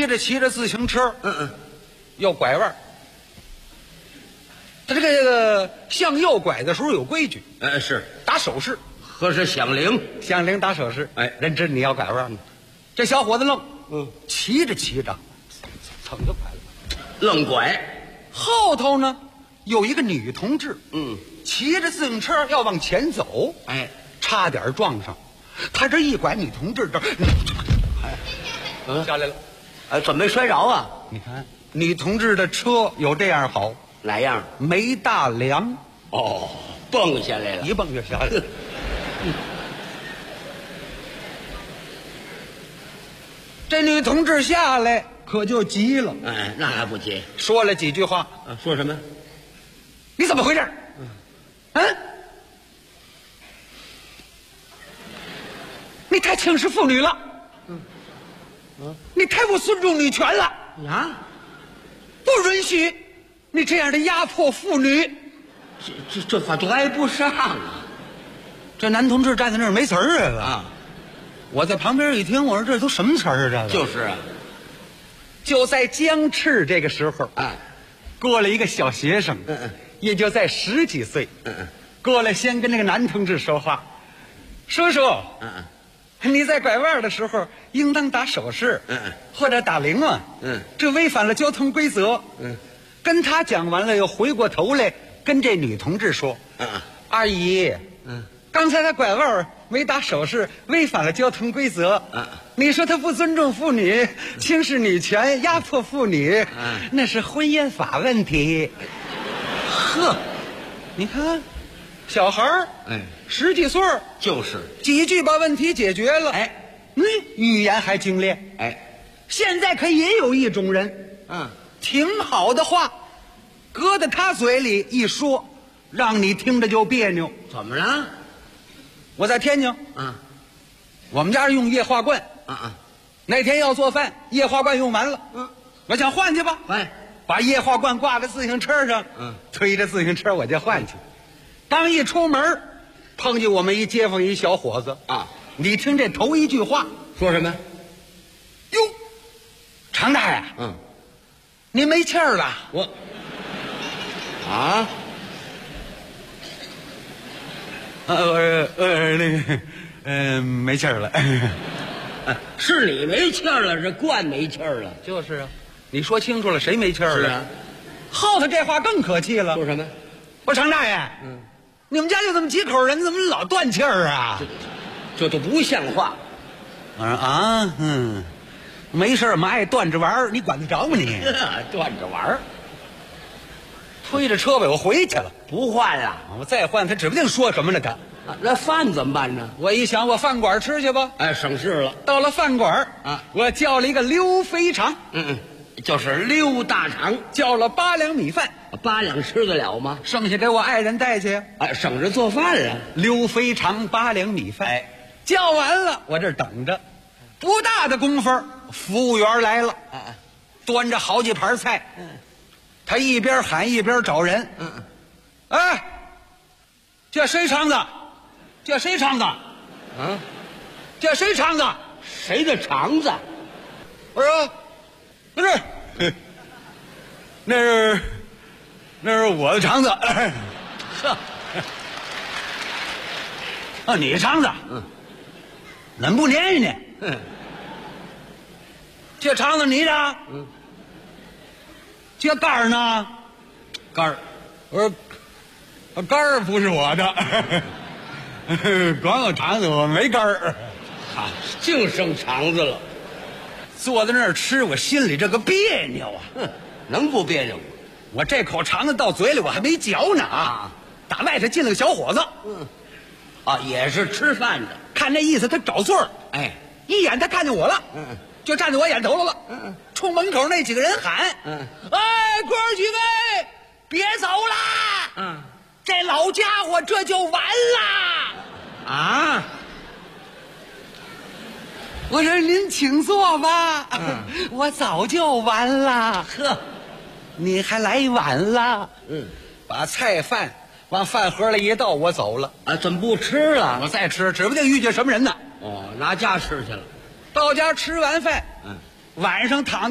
骑着自行车，要拐弯。他这个向右拐的时候有规矩， 是打手势， 和是响铃， 响铃打手势，人知你要拐弯。这小伙子愣，骑着骑着，蹭就拐了， 愣拐。 后头呢有一个女同志，骑着自行车要往前走，差点撞上。他这一拐，女同志这下来了， 怎么没摔着啊？ 你看女同志的车有这样好， 哪样？ 没大梁， 蹦下来了， 一蹦就下来了。这女同志下来可就急了， 那还不急？ 说了几句话， 说什么？ 你怎么回事？你太轻视妇女了，你太不尊重女权了啊！ 不允许你这样的压迫妇女。 这话挨不上啊！ 这男同志站在那儿没词儿啊！我在旁边一听，我说这都什么词儿啊？这就是啊！ 就在僵持这个时候，过来一个小学生，也就在10几岁，过来先跟那个男同志说话，叔叔，你在拐弯的时候应当打手势，或者打铃嘛，这违反了交通规则。跟他讲完了，又回过头来跟这女同志说，阿姨，刚才他拐弯没打手势，违反了交通规则。你说他不尊重妇女，轻视女权，压迫妇女，那是婚姻法问题。 呵， 你看，小孩儿，10几岁， 就是几句把问题解决了。语言还精炼。现在可也有一种人，挺好的话，搁在他嘴里一说，让你听着就别扭。 怎么了？ 我在天津，我们家是用液化罐，那天要做饭，液化罐用完了，我想换去吧，把液化罐挂在自行车上，推着自行车我就换去。刚一出门，碰见我们一街坊一小伙子，你听这头一句话说什么？ 哟，常大爷，您没气儿了？ 我没气儿了。 是你没气儿了，这罐没气儿了。 就是啊，你说清楚了，谁没气儿了？ 是啊， 后头这话更可气了。 说什么？ 我说常大爷，你们家就这么几口人，怎么老断气儿啊？ 这都不像话。 我说没事，我们爱断着玩儿，你管得着吗你？ 断着玩儿， 推着车尾我回去了， 不换了。 我再换他指不定说什么呢他。 那饭怎么办呢？ 我一想，我饭馆吃去吧。 省事了。 到了饭馆我叫了一个溜肥肠， 就是溜大肠， 叫了8两米饭。 8两吃得了吗？ 剩下给我爱人带去。 省着做饭了。 溜肥肠8两米饭，叫完了，我这等着。不大的功夫，服务员来了，端着好几盘菜，他一边喊一边找人，这谁肠子？这谁肠子？这谁肠子？ 谁的肠子？ 我说，不是，那是我的肠子。你肠子？怎么不粘呢？这肠子你的？这肝儿呢？ 肝儿。 我说肝儿不是我的，光有肠子，我没肝儿。 净剩肠子了。 坐在那儿吃，我心里这个别扭啊！ 能不别扭？ 我这口肠子到嘴里，我还没嚼呢打外头进了个小伙子， 也是吃饭的， 看那意思他找座儿，一眼他看见我了，就站在我眼头了，冲门口那几个人喊，哥儿几位别走啦，这老家伙这就完啦我说您请坐吧，我早就完了。你还来晚了。把菜饭往饭盒里一倒，我走了。 怎么不吃了？ 我再吃，指不定遇见什么人呢。 拿家吃去了。 到家吃完饭，晚上躺